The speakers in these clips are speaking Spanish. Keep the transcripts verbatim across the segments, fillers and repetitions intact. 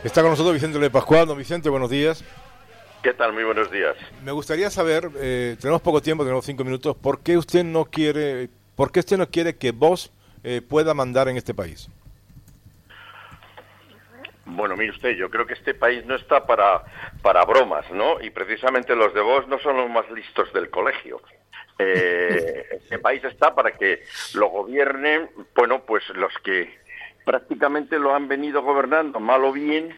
Está con nosotros Vicente Le Pascual. Don Vicente, buenos días. ¿Qué tal? Muy buenos días. Me gustaría saber, eh, tenemos poco tiempo, tenemos cinco minutos, ¿por qué usted no quiere, por qué usted no quiere que Vox eh, pueda mandar en este país? Bueno, mire usted, yo creo que este país no está para, para bromas, ¿no? Y precisamente los de Vox no son los más listos del colegio. Eh, este país está para que lo gobiernen, bueno, pues los que prácticamente lo han venido gobernando, mal o bien,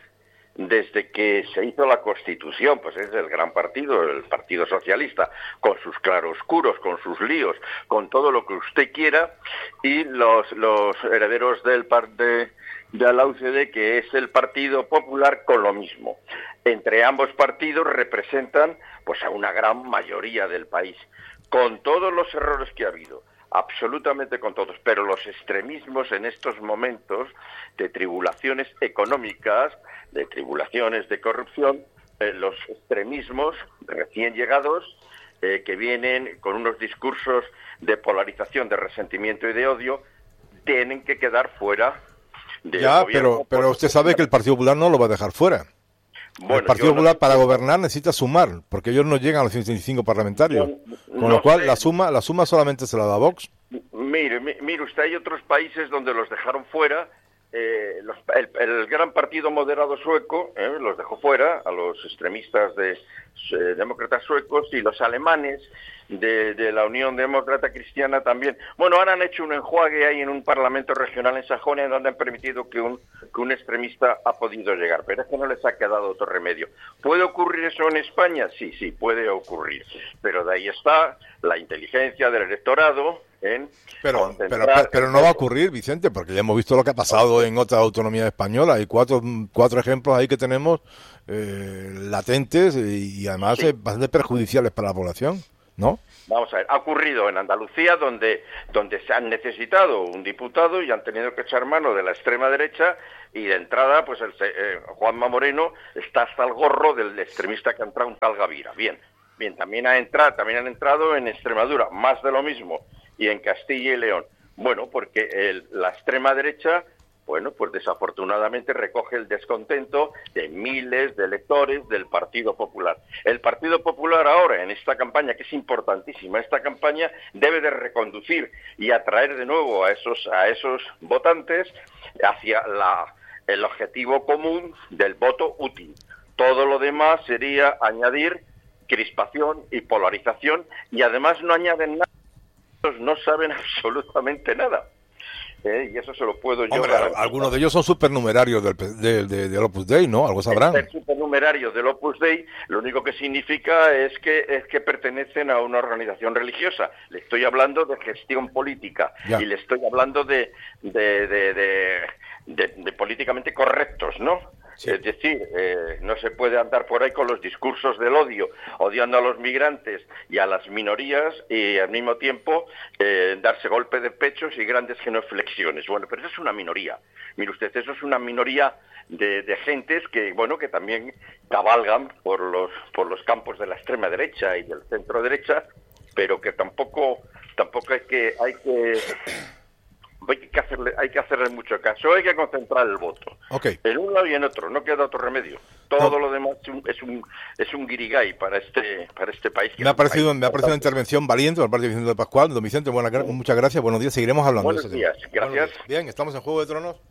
desde que se hizo la Constitución. Pues es el gran partido, el Partido Socialista, con sus claroscuros, con sus líos, con todo lo que usted quiera, y los, los herederos del parte de la U C D, que es el Partido Popular, con lo mismo. Entre ambos partidos representan pues a una gran mayoría del país, con todos los errores que ha habido, absolutamente con todos, pero los extremismos en estos momentos de tribulaciones económicas, de tribulaciones de corrupción, eh, los extremismos recién llegados, eh, que vienen con unos discursos de polarización, de resentimiento y de odio, tienen que quedar fuera del ya, gobierno. pero, pero usted sabe que el Partido Popular no lo va a dejar fuera. Bueno, el Partido Popular no para gobernar necesita sumar, porque ellos no llegan a los ciento veinticinco parlamentarios, yo, con no lo cual sé. la suma la suma solamente se la da Vox. Mire, mire usted, hay otros países donde los dejaron fuera. Eh, los, el, el gran partido moderado sueco eh, los dejó fuera a los extremistas de eh, demócratas suecos, y los alemanes de, de la Unión Demócrata Cristiana también. Bueno, ahora han hecho un enjuague ahí en un parlamento regional en Sajonia, donde han permitido que un, que un extremista ha podido llegar, pero es que no les ha quedado otro remedio. ¿Puede ocurrir eso en España? Sí, sí, puede ocurrir, pero de ahí está la inteligencia del electorado. En pero, pero, pero no va a ocurrir, Vicente, porque ya hemos visto lo que ha pasado en otras autonomías españolas. Hay cuatro, cuatro ejemplos ahí que tenemos eh, latentes y, y además sí. bastante perjudiciales para la población, ¿no? Vamos a ver, ha ocurrido en Andalucía, donde donde se han necesitado un diputado y han tenido que echar mano de la extrema derecha, y de entrada, pues el eh, Juanma Moreno está hasta el gorro del extremista que ha entrado, un tal Gavira. Bien, bien, también ha entrado, también han entrado en Extremadura, más de lo mismo, y en Castilla y León. Bueno, porque el, la extrema derecha, bueno, pues desafortunadamente recoge el descontento de miles de electores del Partido Popular. El Partido Popular ahora, en esta campaña, que es importantísima, esta campaña debe de reconducir y atraer de nuevo a esos, a esos votantes hacia la, el objetivo común del voto útil. Todo lo demás sería añadir crispación y polarización, y además no añaden nada. No saben absolutamente nada. ¿Eh? Y eso se lo puedo yo Hombre, garantizar. Algunos de ellos son supernumerarios del, de, de, del Opus Dei, ¿no? Algo sabrán. Ser supernumerarios del Opus Dei, lo único que significa es que es que pertenecen a una organización religiosa. Le estoy hablando de gestión política, ya. Y le estoy hablando de de, de, de, de, de políticamente correctos, ¿no? Sí. Es decir, eh, no se puede andar por ahí con los discursos del odio, odiando a los migrantes y a las minorías, y al mismo tiempo eh, darse golpe de pechos y grandes genuflexiones. Bueno, pero eso es una minoría. Mire usted, eso es una minoría de, de gentes que, bueno, que también cabalgan por los por los campos de la extrema derecha y del centro derecha, pero que tampoco tampoco hay que hay que Hay que hacerle, hay que hacerle mucho caso, hay que concentrar el voto. Okay. En un lado y en otro, no queda otro remedio. Todo no. lo demás es un, es un es un guirigay para este para este país. Me ha parecido país. me ha parecido una intervención valiente por parte de Vicente Pascual. Don Vicente, buena, sí. muchas gracias, buenos días, seguiremos hablando. Buenos de ese días, tema. Gracias. Buenos días. Bien, estamos en Juego de Tronos.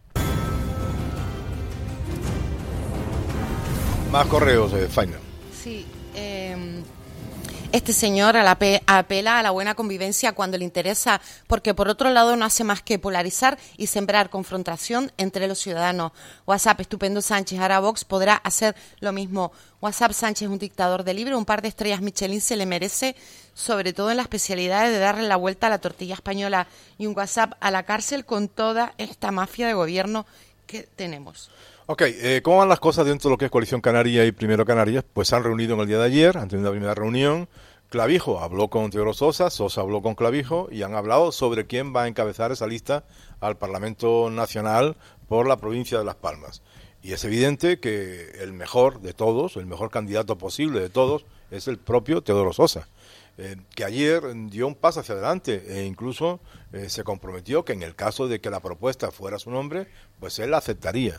Más correos, eh, Faina. Sí, eh... Este señor apela a la buena convivencia cuando le interesa, porque por otro lado no hace más que polarizar y sembrar confrontación entre los ciudadanos. WhatsApp, estupendo Sánchez, ahora Vox podrá hacer lo mismo. WhatsApp, Sánchez es un dictador de libre, un par de estrellas Michelin se le merece, sobre todo en la especialidad de darle la vuelta a la tortilla española, y un WhatsApp a la cárcel con toda esta mafia de gobierno que tenemos. Ok, eh, ¿cómo van las cosas dentro de lo que es Coalición Canaria y Primero Canarias? Pues se han reunido en el día de ayer, han tenido una primera reunión. Clavijo habló con Teodoro Sosa, Sosa habló con Clavijo y han hablado sobre quién va a encabezar esa lista al Parlamento Nacional por la provincia de Las Palmas. Y es evidente que el mejor de todos, el mejor candidato posible de todos, es el propio Teodoro Sosa, eh, que ayer dio un paso hacia adelante e incluso eh, se comprometió que en el caso de que la propuesta fuera su nombre, pues él la aceptaría.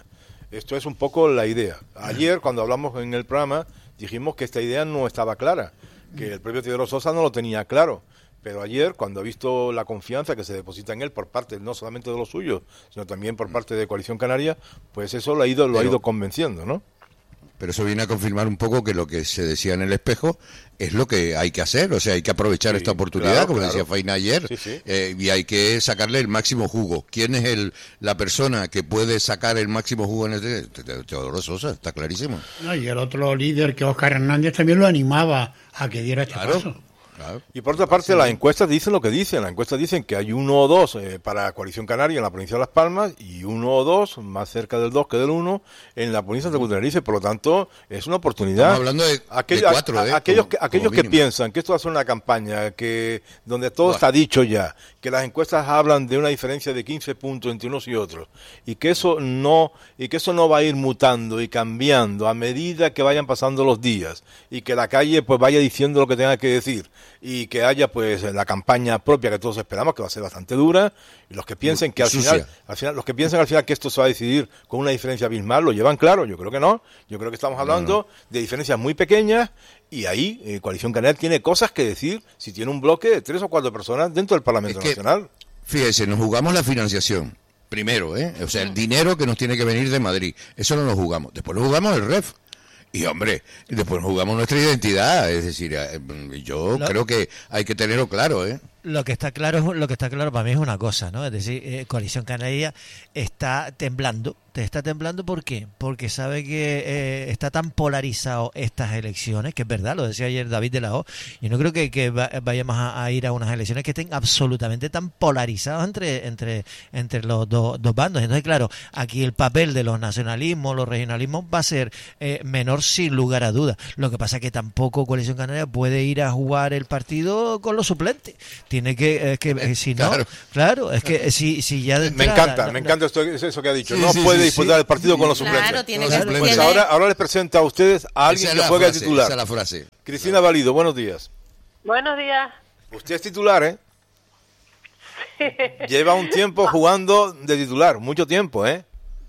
Esto es un poco la idea. Ayer, cuando hablamos en el programa, dijimos que esta idea no estaba clara, que el propio Teodoro Sosa no lo tenía claro. Pero ayer, cuando ha visto la confianza que se deposita en él por parte no solamente de los suyos, sino también por parte de Coalición Canaria, pues eso lo ha ido, lo Pero, ha ido convenciendo, ¿no? Pero eso viene a confirmar un poco que lo que se decía en el espejo es lo que hay que hacer, o sea, hay que aprovechar sí, esta oportunidad, claro, como claro. decía Faina ayer, sí, sí. Eh, y hay que sacarle el máximo jugo. ¿Quién es el la persona que puede sacar el máximo jugo en este? Teodoro Sosa, está clarísimo. No, y el otro líder, que Óscar Hernández, también lo animaba a que diera este claro. paso. Claro. Y por otra parte, sí. las encuestas dicen lo que dicen. Las encuestas dicen que hay uno o dos eh, para Coalición Canaria en la provincia de Las Palmas y uno o dos, más cerca del dos que del uno, en la provincia de Tenerife. Por lo tanto, es una oportunidad. Estamos hablando de, Aquell, de cuatro, a, a, ¿eh? Aquellos, como, que, aquellos que piensan que esto va a ser una campaña que donde todo bueno. está dicho ya, que las encuestas hablan de una diferencia de quince puntos entre unos y otros, y que eso no y que eso no va a ir mutando y cambiando a medida que vayan pasando los días, y que la calle pues vaya diciendo lo que tenga que decir, y que haya pues la campaña propia que todos esperamos, que va a ser bastante dura, y los que piensen que al final, al final los que piensen al final que esto se va a decidir con una diferencia abismal lo llevan claro. Yo creo que no, yo creo que estamos hablando no, no. de diferencias muy pequeñas, y ahí eh, Coalición Canaria tiene cosas que decir si tiene un bloque de tres o cuatro personas dentro del Parlamento es que, Nacional. Fíjese, nos jugamos la financiación primero, ¿eh? O sea, el dinero que nos tiene que venir de Madrid, eso no lo jugamos. Después lo jugamos el R E F. Y hombre, después jugamos nuestra identidad, es decir, yo lo, creo que hay que tenerlo claro, ¿eh? Lo que está claro, lo que está claro para mí es una cosa, ¿no? Es decir, eh, Coalición Canaria está temblando, te está temblando ¿por qué? Porque sabe que eh, está tan polarizado estas elecciones, que es verdad, lo decía ayer David de la O, y no creo que, que vayamos a, a ir a unas elecciones que estén absolutamente tan polarizadas entre entre entre los do, dos bandos. Entonces, claro, aquí el papel de los nacionalismos, los regionalismos va a ser eh, menor sin lugar a dudas. Lo que pasa es que tampoco Coalición Canaria puede ir a jugar el partido con los suplentes. Tiene que, eh, que eh, si no, claro, claro es que si, si ya de entrada, me encanta, no, me no, encanta esto, eso que ha dicho. Sí, no sí, puede sí, disputar sí. el partido con los suplentes. Claro, tiene pues, que, pues ahora, ahora les presento a ustedes a alguien que juega frase, titular. Esa es la frase. Cristina Valido, buenos días. Buenos días. Usted es titular, ¿eh? Sí. Lleva un tiempo jugando de titular, mucho tiempo, ¿eh?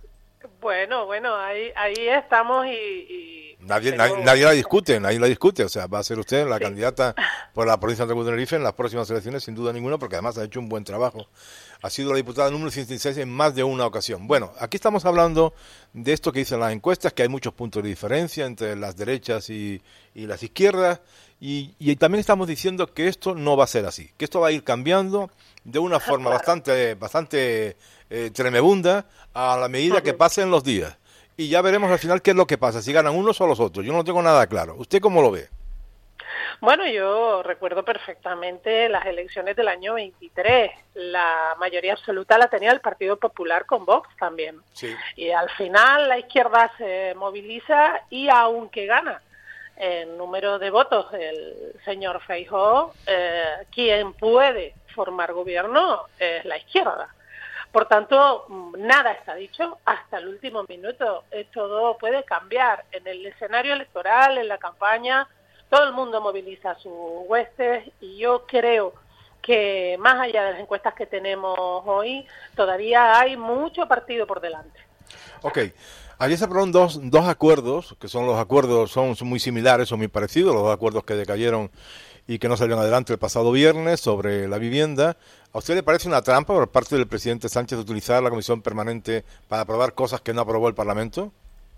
Bueno, bueno, ahí ahí estamos y... y... Nadie, Pero... nadie, nadie la discute, nadie la discute, o sea, va a ser usted la sí. candidata por la provincia de Tenerife en las próximas elecciones, sin duda ninguna, porque además ha hecho un buen trabajo. Ha sido la diputada número ciento seis en más de una ocasión. Bueno, aquí estamos hablando de esto que dicen las encuestas, que hay muchos puntos de diferencia entre las derechas y, y las izquierdas, y, y también estamos diciendo que esto no va a ser así, que esto va a ir cambiando de una forma bastante, bastante eh, tremebunda a la medida que pasen los días. Y ya veremos al final qué es lo que pasa, si ganan unos o los otros. Yo no tengo nada claro. ¿Usted cómo lo ve? Bueno, yo recuerdo perfectamente las elecciones del año veintitrés. La mayoría absoluta la tenía el Partido Popular con Vox también. Sí. Y al final la izquierda se moviliza y aunque gana en número de votos el señor Feijóo, eh, quien puede formar gobierno es la izquierda. Por tanto, nada está dicho hasta el último minuto. Todo puede cambiar en el escenario electoral, en la campaña. Todo el mundo moviliza sus huestes y yo creo que más allá de las encuestas que tenemos hoy, todavía hay mucho partido por delante. Ok. Ayer se aprobaron dos, dos acuerdos, que son los acuerdos, son, son muy similares, son muy parecidos, los dos acuerdos que decayeron y que no salieron adelante el pasado viernes sobre la vivienda. ¿A usted le parece una trampa por parte del presidente Sánchez de utilizar la comisión permanente para aprobar cosas que no aprobó el Parlamento?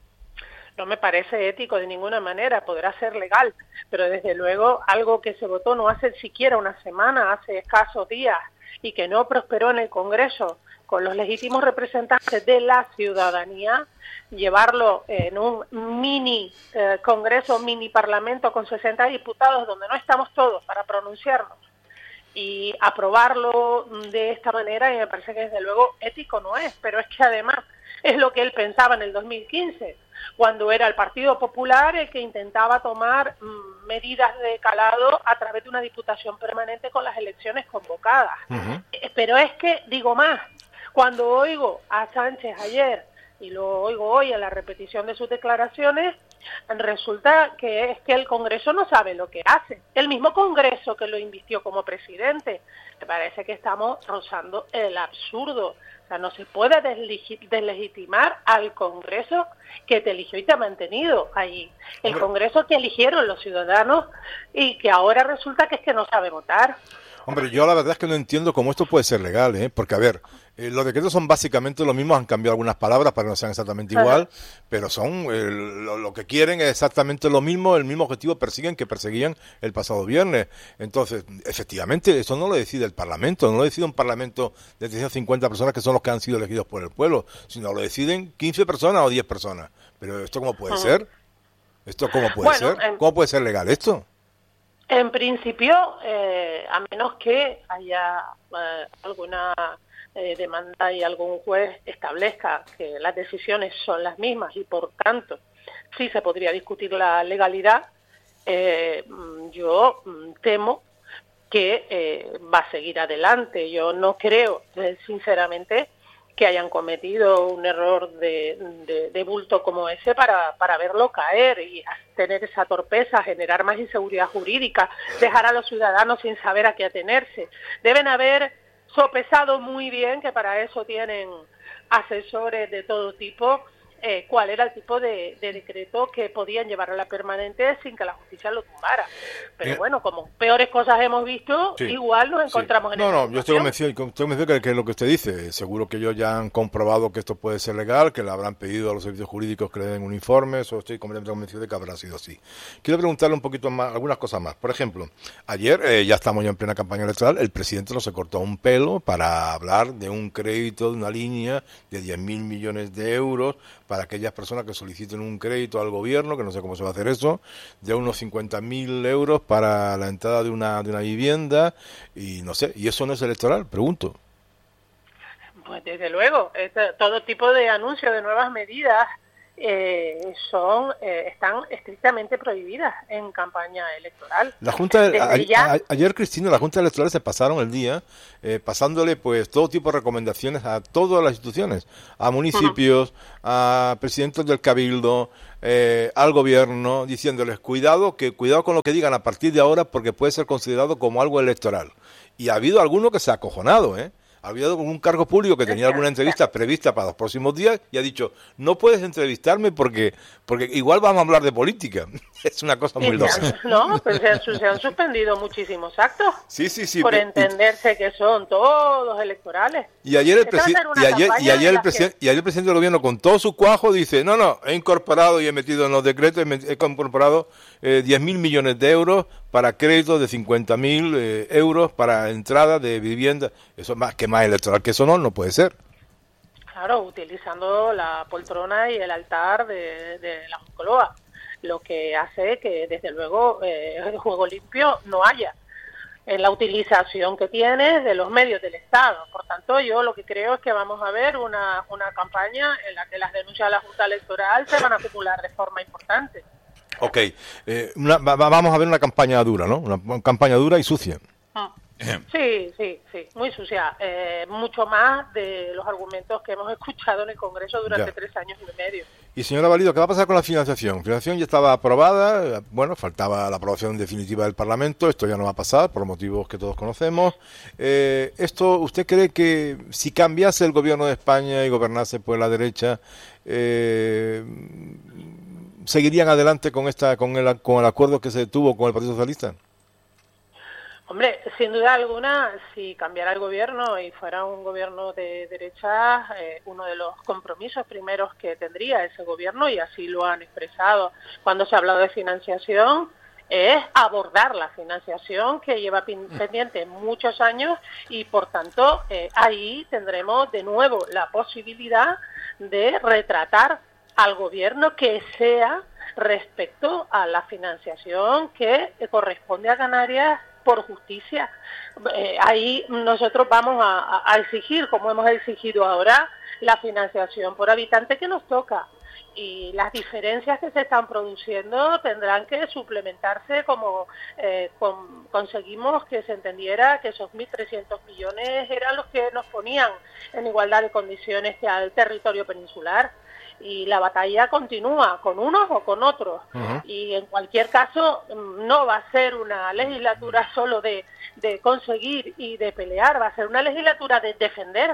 No me parece ético de ninguna manera, podrá ser legal, pero desde luego algo que se votó no hace siquiera una semana, hace escasos días, y que no prosperó en el Congreso con los legítimos representantes de la ciudadanía, llevarlo en un mini eh, Congreso, mini Parlamento con sesenta diputados donde no estamos todos para pronunciarnos y aprobarlo de esta manera, y me parece que desde luego ético no es, pero es que además es lo que él pensaba en el dos mil quince, cuando era el Partido Popular el que intentaba tomar mmm, medidas de calado a través de una diputación permanente con las elecciones convocadas. Uh-huh. Pero es que, digo más, cuando oigo a Sánchez ayer, y lo oigo hoy en la repetición de sus declaraciones, resulta que es que el Congreso no sabe lo que hace. El mismo Congreso que lo invistió como presidente. Me parece que estamos rozando el absurdo. O sea, no se puede deslegitimar al Congreso que te eligió y te ha mantenido ahí. El Congreso que eligieron los ciudadanos y que ahora resulta que es que no sabe votar. Hombre, yo la verdad es que no entiendo cómo esto puede ser legal, ¿eh? Porque, a ver, eh, los decretos son básicamente los mismos, han cambiado algunas palabras para que no sean exactamente igual, uh-huh. pero son eh, lo, lo que quieren es exactamente lo mismo, el mismo objetivo persiguen que perseguían el pasado viernes. Entonces, efectivamente, eso no lo decide el Parlamento, no lo decide un Parlamento de trescientas cincuenta personas que son los que han sido elegidos por el pueblo, sino lo deciden quince personas o diez personas. Pero ¿esto cómo puede uh-huh. ser? ¿Esto cómo puede bueno, ser? En... ¿Cómo puede ser legal esto? En principio, eh, a menos que haya eh, alguna eh, demanda y algún juez establezca que las decisiones son las mismas y por tanto sí se podría discutir la legalidad, eh, yo temo que eh, va a seguir adelante. Yo no creo, eh, sinceramente, que hayan cometido un error de, de, de bulto como ese para, para verlo caer y tener esa torpeza, generar más inseguridad jurídica, dejar a los ciudadanos sin saber a qué atenerse. Deben haber sopesado muy bien, que para eso tienen asesores de todo tipo, eh, cuál era el tipo de, de decreto que podían llevar a la permanente sin que la justicia lo tumbara. Pero eh, bueno, como peores cosas hemos visto, sí, igual nos encontramos sí. en No, esta no, yo estoy convencido, estoy convencido que, que es lo que usted dice. Seguro que ellos ya han comprobado que esto puede ser legal, que le habrán pedido a los servicios jurídicos que le den un informe, eso estoy completamente convencido de que habrá sido así. Quiero preguntarle un poquito más, algunas cosas más. Por ejemplo, ayer, eh, ya estamos ya en plena campaña electoral, el presidente no se cortó un pelo para hablar de un crédito, de una línea de diez mil millones de euros para aquellas personas que soliciten un crédito al gobierno, que no sé cómo se va a hacer eso, de unos cincuenta mil euros para la entrada de una de una vivienda, y no sé, ¿y eso no es electoral? Pregunto. Pues desde luego, este, todo tipo de anuncios de nuevas medidas eh, son eh, están estrictamente prohibidas en campaña electoral. La Junta de, a, ya... a, ayer, Cristina, la Junta Electoral se pasaron el día eh, pasándole pues todo tipo de recomendaciones a todas las instituciones, a municipios, uh-huh. a presidentes del Cabildo, eh, al gobierno, diciéndoles cuidado, que cuidado con lo que digan a partir de ahora porque puede ser considerado como algo electoral. Y ha habido alguno que se ha acojonado, ¿eh? Ha habido un cargo público que tenía alguna entrevista prevista para los próximos días y ha dicho, no puedes entrevistarme porque porque igual vamos a hablar de política. Es una cosa muy loca. No, pues se han, se han suspendido muchísimos actos. Sí, sí, sí. Por entenderse y, que son todos electorales. Y ayer el, presi- y ayer, y ayer el, presi- que... y ayer el presidente del gobierno con todo su cuajo dice, no, no, he incorporado y he metido en los decretos, he incorporado eh, diez mil millones de euros para créditos de cincuenta mil eh, euros para entrada de vivienda. Eso más que más electoral que eso no, no puede ser. Claro, utilizando la poltrona y el altar de, de la Moncloa, lo que hace que desde luego eh, el juego limpio no haya en la utilización que tiene de los medios del Estado. Por tanto, yo lo que creo es que vamos a ver una, una campaña en la que las denuncias a la Junta Electoral se van a acumular de forma importante. Ok, eh, una, va, vamos a ver una campaña dura, ¿no? Una campaña dura y sucia. Ah. Sí, sí, sí, muy sucia. Eh, mucho más de los argumentos que hemos escuchado en el Congreso durante ya. tres años y medio. Y señora Valido, ¿qué va a pasar con la financiación? La financiación ya estaba aprobada, bueno, faltaba la aprobación definitiva del Parlamento, esto ya no va a pasar por motivos que todos conocemos. Eh, esto, ¿usted cree que si cambiase el gobierno de España y gobernase por la derecha, eh, seguirían adelante con esta, con el, con el acuerdo que se tuvo con el Partido Socialista? Hombre, sin duda alguna, si cambiara el gobierno y fuera un gobierno de derecha, eh, uno de los compromisos primeros que tendría ese gobierno, y así lo han expresado cuando se ha hablado de financiación, es abordar la financiación que lleva pendiente muchos años y, por tanto, eh, ahí tendremos de nuevo la posibilidad de retratar al gobierno que sea respecto a la financiación que corresponde a Canarias por justicia. Eh, ahí nosotros vamos a, a exigir, como hemos exigido ahora, la financiación por habitante que nos toca. Y las diferencias que se están produciendo tendrán que suplementarse como eh, con, conseguimos que se entendiera que esos mil trescientos millones eran los que nos ponían en igualdad de condiciones que al territorio peninsular. Y la batalla continúa con unos o con otros. Uh-huh. Y en cualquier caso no va a ser una legislatura solo de, de conseguir y de pelear, va a ser una legislatura de defender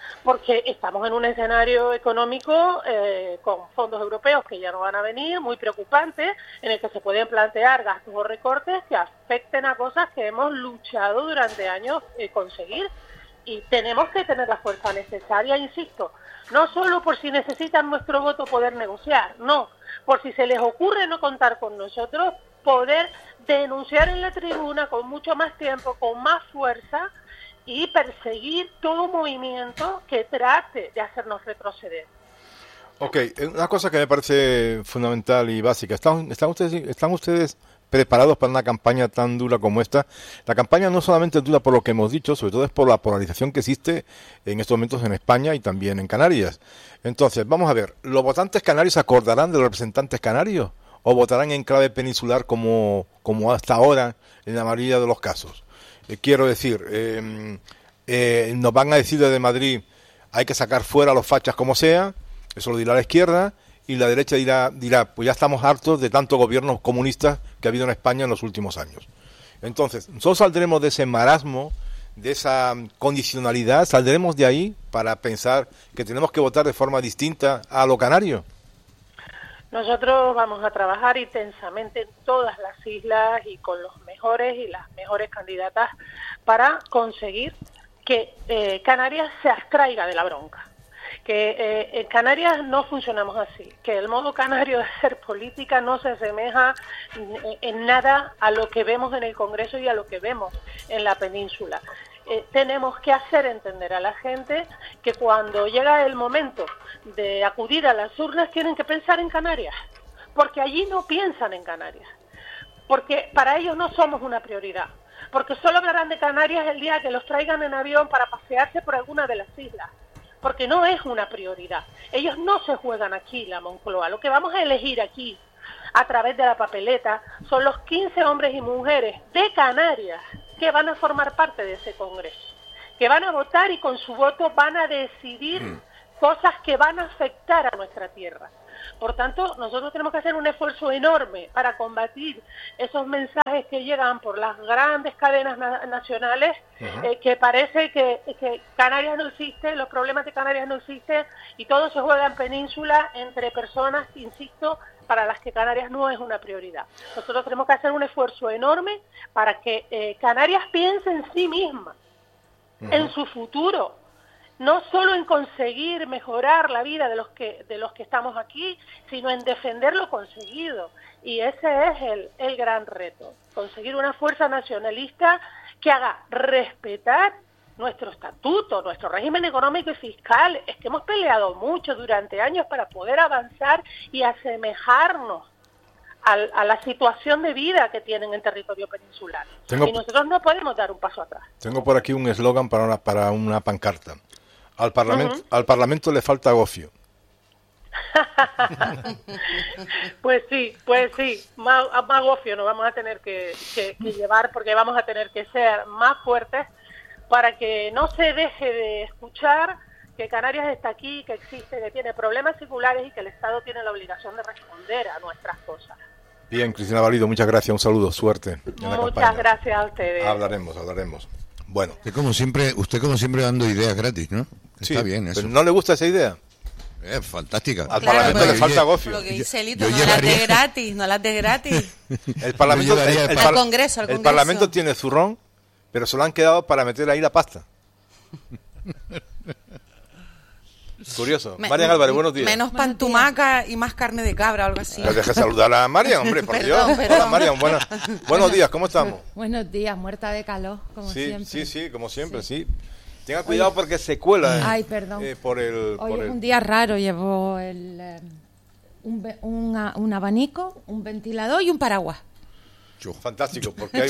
porque estamos en un escenario económico eh, con fondos europeos que ya no van a venir, muy preocupante, en el que se pueden plantear gastos o recortes que afecten a cosas que hemos luchado durante años eh, conseguir. Y tenemos que tener la fuerza necesaria, insisto, no solo por si necesitan nuestro voto poder negociar, no, por si se les ocurre no contar con nosotros, poder denunciar en la tribuna con mucho más tiempo, con más fuerza, y perseguir todo movimiento que trate de hacernos retroceder. Ok, una cosa que me parece fundamental y básica, ¿están, están ustedes, están ustedes preparados para una campaña tan dura como esta? La campaña no solamente es dura por lo que hemos dicho, sobre todo es por la polarización que existe en estos momentos en España y también en Canarias. Entonces, vamos a ver, ¿los votantes canarios se acordarán de los representantes canarios o votarán en clave peninsular como, como hasta ahora en la mayoría de los casos? Eh, quiero decir, eh, eh, nos van a decir desde Madrid hay que sacar fuera a los fachas como sea, eso lo dirá la izquierda, y la derecha dirá, dirá, pues ya estamos hartos de tantos gobiernos comunistas que ha habido en España en los últimos años. Entonces, nosotros saldremos de ese marasmo, de esa condicionalidad, saldremos de ahí para pensar que tenemos que votar de forma distinta a lo canario. Nosotros vamos a trabajar intensamente en todas las islas y con los mejores y las mejores candidatas para conseguir que eh, Canarias se abstraiga de la bronca. Que eh, en Canarias no funcionamos así, que el modo canario de hacer política no se asemeja en, en nada a lo que vemos en el Congreso y a lo que vemos en la península. Eh, tenemos que hacer entender a la gente que cuando llega el momento de acudir a las urnas tienen que pensar en Canarias, porque allí no piensan en Canarias, porque para ellos no somos una prioridad, porque solo hablarán de Canarias el día que los traigan en avión para pasearse por alguna de las islas, porque no es una prioridad. Ellos no se juegan aquí la Moncloa. Lo que vamos a elegir aquí, a través de la papeleta, son los quince hombres y mujeres de Canarias que van a formar parte de ese Congreso, que van a votar y con su voto van a decidir mm. cosas que van a afectar a nuestra tierra. Por tanto, nosotros tenemos que hacer un esfuerzo enorme para combatir esos mensajes que llegan por las grandes cadenas na- nacionales, uh-huh. eh, que parece que, que Canarias no existe, los problemas de Canarias no existen, y todo se juega en península entre personas, insisto, para las que Canarias no es una prioridad. Nosotros tenemos que hacer un esfuerzo enorme para que eh, Canarias piense en sí misma, uh-huh. en su futuro, no solo en conseguir mejorar la vida de los que de los que estamos aquí, sino en defender lo conseguido. Y ese es el, el gran reto, conseguir una fuerza nacionalista que haga respetar nuestro estatuto, nuestro régimen económico y fiscal. Es que hemos peleado mucho durante años para poder avanzar y asemejarnos a, a la situación de vida que tienen en territorio peninsular. Tengo, y nosotros no podemos dar un paso atrás. Tengo por aquí un eslogan para una, para una pancarta. Al Parlamento, uh-huh. al Parlamento le falta gofio. Pues sí, pues sí, más, más gofio nos vamos a tener que, que, que llevar, porque vamos a tener que ser más fuertes para que no se deje de escuchar que Canarias está aquí, que existe, que tiene problemas singulares y que el Estado tiene la obligación de responder a nuestras cosas. Bien, Cristina Valido, muchas gracias, un saludo, suerte en la Muchas campaña. Gracias a ustedes. Hablaremos, hablaremos. Bueno. Usted como siempre, usted como siempre dando ideas gratis, ¿no? Sí, está bien eso. Pero ¿no le gusta esa idea? Es fantástica. Al claro, Parlamento le falta gofio. Lo que dice Elito, yo no llevaría... las de gratis, no las de gratis. El Parlamento, el, el, el, al Congreso, al el Congreso. Parlamento tiene zurrón, pero se lo han quedado para meter ahí la pasta. Curioso. Me, Marian Álvarez, buenos días. Menos pantumaca y más carne de cabra o algo así. Pero deje saludar a Marian, hombre, por perdón, Dios. Perdón. Hola, Marian, buenos, buenos días, ¿cómo estamos? Buenos días, muerta de calor, como sí, siempre. Sí, sí, como siempre, sí. sí. Tenga cuidado Oye, porque se cuela. Eh, ay, perdón. Eh, por el, Hoy por es el... un día raro, llevo el, eh, un, un, un abanico, un ventilador y un paraguas. Fantástico, porque hay...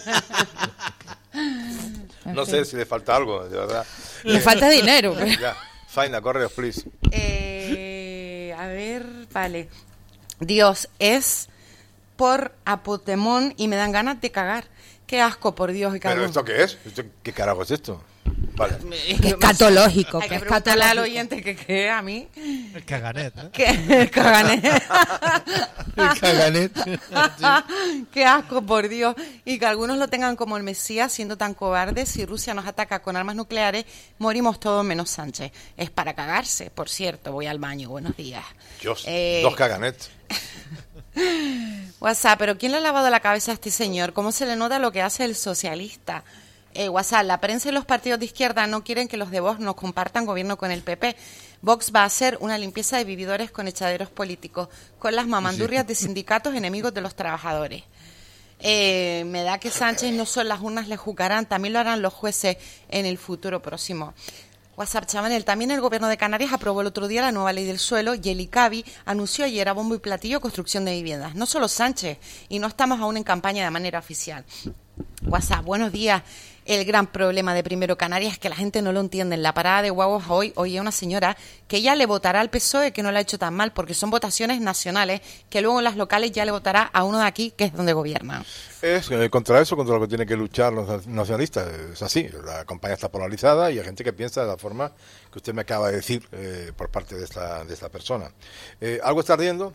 no sé si le falta algo, de verdad. Le falta dinero. Pero... Ya. Faina, correos, please. Eh, a ver, vale. Dios es por apotemón y me dan ganas de cagar. Qué asco, por Dios. Y ¿Pero esto qué es? ¿Esto, ¿Qué carajo es esto? Vale. Que escatológico. Hay que que preguntarle al escatológico. oyente que qué a mí. El caganet, ¿no? Que el caganet. El caganet. Qué asco, por Dios. Y que algunos lo tengan como el Mesías, siendo tan cobardes. Si Rusia nos ataca con armas nucleares, morimos todos menos Sánchez. Es para cagarse, por cierto. Voy al baño. Buenos días. Dios, Eh, dos caganets. WhatsApp, pero ¿quién le ha lavado la cabeza a este señor? ¿Cómo se le nota lo que hace el socialista? Eh, WhatsApp, la prensa y los partidos de izquierda no quieren que los de Vox nos compartan gobierno con el P P. Vox va a hacer una limpieza de vividores con echaderos políticos, con las mamandurrias de sindicatos enemigos de los trabajadores. Eh, me da que Sánchez no solo las urnas le juzgarán, también lo harán los jueces en el futuro próximo. WhatsApp, Chabanel, también el gobierno de Canarias aprobó el otro día la nueva ley del suelo y el ICABI anunció ayer a bombo y platillo construcción de viviendas. No solo Sánchez, y no estamos aún en campaña de manera oficial. WhatsApp, buenos días. El gran problema de Primero Canarias es que la gente no lo entiende. En la parada de guaguas hoy oye una señora que ya le votará al P S O E, que no le ha hecho tan mal, porque son votaciones nacionales, que luego en las locales ya le votará a uno de aquí, que es donde gobierna. Es eh, contra eso, contra lo que tienen que luchar los nacionalistas. Es así, la campaña está polarizada y hay gente que piensa de la forma que usted me acaba de decir eh, por parte de esta, de esta persona. Eh, ¿Algo está ardiendo?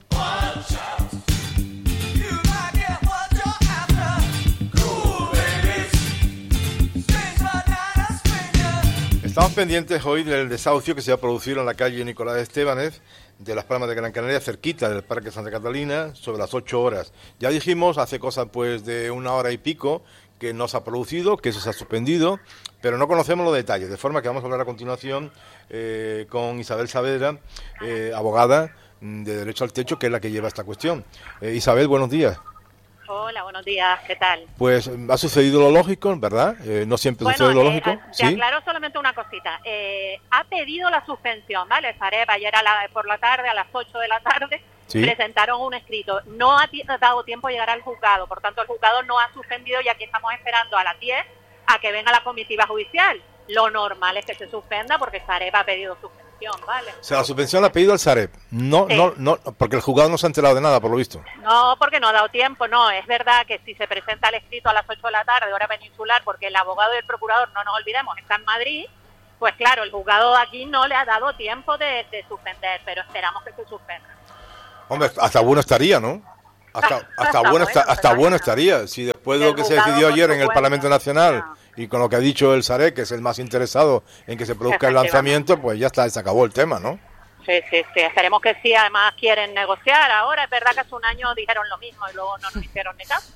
Estamos pendientes hoy del desahucio que se va a producir en la calle Nicolás Estebanez de Las Palmas de Gran Canaria, cerquita del Parque Santa Catalina, sobre las ocho horas. Ya dijimos hace cosa pues de una hora y pico que no se ha producido, que eso se ha suspendido, pero no conocemos los detalles, de forma que vamos a hablar a continuación eh, con Isabel Saavedra, eh, abogada de Derecho al Techo, que es la que lleva esta cuestión. Eh, Isabel, buenos días. Hola, buenos días, ¿qué tal? Pues ha sucedido lo lógico, ¿verdad? Eh, no siempre bueno, sucede lo eh, lógico. Te ¿Sí? aclaro solamente una cosita. Eh, ha pedido la suspensión, ¿vale? Sareb ayer a la, por la tarde, a las ocho de la tarde, ¿Sí? presentaron un escrito. No ha t- dado tiempo a llegar al juzgado, por tanto el juzgado no ha suspendido y aquí estamos esperando a las diez a que venga la comitiva judicial. Lo normal es que se suspenda porque Sareb ha pedido suspensión, ¿vale? O sea, la subvención la ha pedido el Sareb. No, Sí. no, no, porque el juzgado no se ha enterado de nada, por lo visto. No, porque no ha dado tiempo, no. Es verdad que si se presenta el escrito a las ocho de la tarde, hora peninsular, porque el abogado y el procurador, no nos olvidemos, está en Madrid, pues claro, el juzgado aquí no le ha dado tiempo de, de suspender, pero esperamos que se suspenda. Hombre, hasta bueno estaría, ¿no? Hasta, hasta, Hasta bueno, bueno, está, hasta pero bueno bueno. estaría. Si después de lo El que se juzgado, decidió por ayer en el supuesto. Parlamento Nacional No. y con lo que ha dicho el Sareb, que es el más interesado en que se produzca el Efectivamente. lanzamiento, pues ya está, se acabó el tema, ¿no? Sí, sí, sí, esperemos que sí. Además quieren negociar ahora. Es verdad que hace un año dijeron lo mismo y luego no nos hicieron ni caso.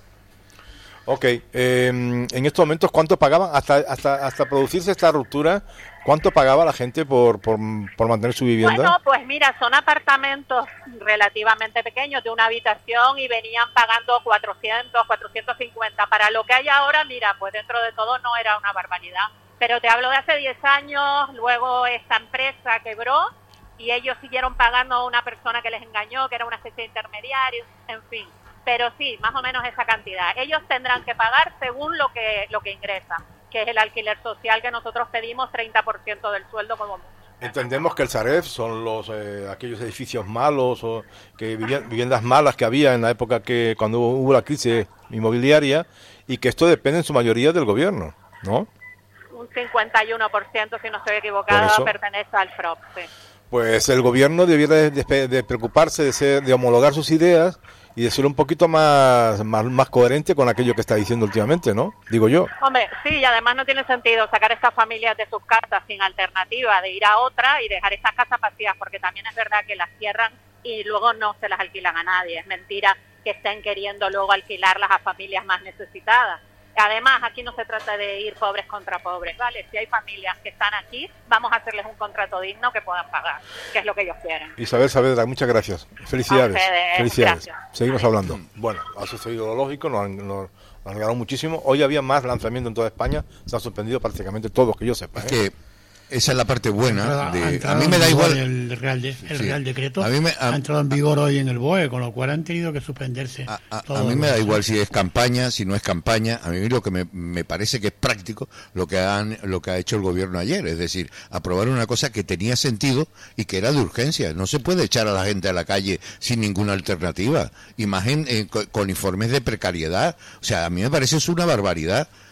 Ok, eh, en estos momentos, ¿cuánto pagaban hasta hasta hasta producirse esta ruptura? ¿Cuánto pagaba la gente por, por, por mantener su vivienda? Bueno, pues mira, son apartamentos relativamente pequeños de una habitación y venían pagando cuatrocientos, cuatrocientos cincuenta. Para lo que hay ahora, mira, pues dentro de todo no era una barbaridad. Pero te hablo de hace diez años, luego esta empresa quebró y ellos siguieron pagando a una persona que les engañó, que era una especie de intermediario, en fin. Pero sí, más o menos esa cantidad. Ellos tendrán que pagar según lo que lo que ingresan, que es el alquiler social que nosotros pedimos, treinta por ciento del sueldo como mucho. Entendemos que el Sareb son los eh, aquellos edificios malos o que vivían, viviendas malas que había en la época que cuando hubo la crisis inmobiliaria y que esto depende en su mayoría del gobierno, ¿no? Un cincuenta y uno por ciento, si no estoy equivocada, eso- pertenece al F R O P, sí. Pues el gobierno debiera de, de- de preocuparse de ser, de homologar sus ideas y de ser un poquito más, más más coherente con aquello que está diciendo últimamente, ¿no? Digo yo. Hombre, sí, y además no tiene sentido sacar a estas familias de sus casas sin alternativa de ir a otra y dejar estas casas vacías, porque también es verdad que las cierran y luego no se las alquilan a nadie. Es mentira que estén queriendo luego alquilarlas a familias más necesitadas. Además, aquí no se trata de ir pobres contra pobres, ¿vale? Si hay familias que están aquí, vamos a hacerles un contrato digno que puedan pagar, que es lo que ellos quieren. Isabel Saavedra, muchas gracias. Felicidades. A ustedes, Felicidades. gracias. Seguimos hablando. Bueno, ha sucedido lo lógico, nos han, nos, nos han regalado muchísimo. Hoy había más lanzamientos en toda España, se han suspendido prácticamente todos, que yo sepa. ¿eh? Es que esa es la parte buena. Ha De, entrado a mí en me da vigor igual. El Real, de- el Sí. Real Decreto A mí me- a- ha entrado en vigor hoy en el B O E, con lo cual han tenido que suspenderse. A, a- a todos mí me da los- igual si es campaña, si no es campaña. A mí lo que me, me parece que es práctico lo que han lo que ha hecho el gobierno ayer, es decir, aprobar una cosa que tenía sentido y que era de urgencia. No se puede echar a la gente a la calle sin ninguna alternativa. Imagen eh, co- con informes de precariedad. O sea, a mí me parece eso una barbaridad.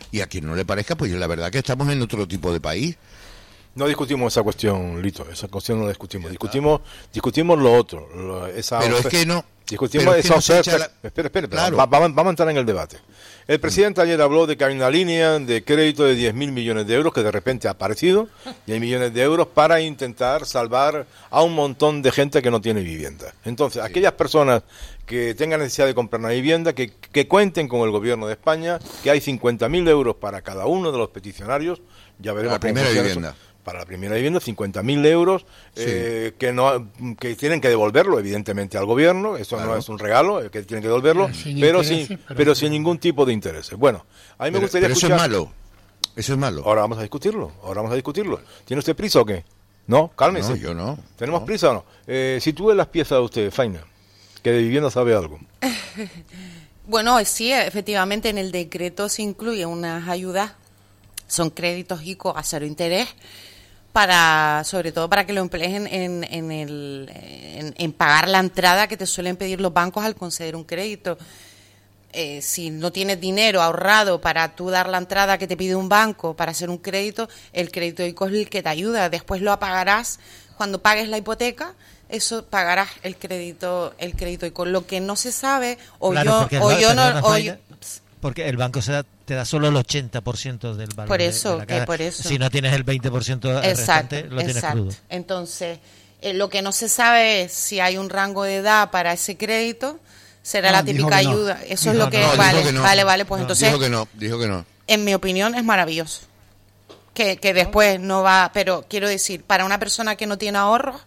y a quien no le parezca, pues la verdad que estamos en otro tipo de país. No discutimos esa cuestión, Lito, esa cuestión no la discutimos. Discutimos discutimos lo otro. Lo, esa pero oferta, es que no. Discutimos esa no oferta. La... Espera, espera, claro. va, vamos, vamos a entrar en el debate. El presidente ayer habló de que hay una línea de crédito de diez mil millones de euros que de repente ha aparecido, diez millones de euros para intentar salvar a un montón de gente que no tiene vivienda. Entonces, sí. aquellas personas que tengan necesidad de comprar una vivienda, que, que cuenten con el gobierno de España, que hay cincuenta mil euros para cada uno de los peticionarios, ya veremos. La primera vivienda. Eso. Para la primera vivienda, cincuenta mil euros, sí. eh, que no que tienen que devolverlo, evidentemente, al gobierno. Eso claro. no es un regalo, que tienen que devolverlo, sin pero, sin, pero, pero sin ningún tipo de intereses. Bueno, a mí me pero, gustaría pero escuchar... eso es malo, eso es malo. Ahora vamos a discutirlo, ahora vamos a discutirlo. ¿Tiene usted prisa o qué? No, cálmese. No, yo no. ¿Tenemos no. prisa o no? Eh, sitúe las piezas de usted, Faina, que de vivienda sabe algo. Bueno, sí, efectivamente en el decreto se incluyen unas ayudas, son créditos I C O a cero interés, para, sobre todo para que lo emplees en, en, en, el, en, en pagar la entrada que te suelen pedir los bancos al conceder un crédito. Eh, si no tienes dinero ahorrado para tú dar la entrada que te pide un banco para hacer un crédito, el crédito I C O es el que te ayuda. Después lo pagarás cuando pagues la hipoteca, eso pagarás el crédito, el crédito I C O. Lo que no se sabe, o claro, yo, o yo no, o yo, porque el banco se da, te da solo el ochenta por ciento del valor. Por eso, de, de la casa. que por eso. Si no tienes el veinte por ciento exacto, restante, lo tienes exacto. crudo. Entonces, eh, lo que no se sabe es si hay un rango de edad para ese crédito, será no, la típica no. ayuda. Eso dijo es lo que no, vale, que no. vale, vale. Pues no, entonces, dijo que no, dijo que no. En mi opinión es maravilloso. Que, que después no va, pero quiero decir, para una persona que no tiene ahorros,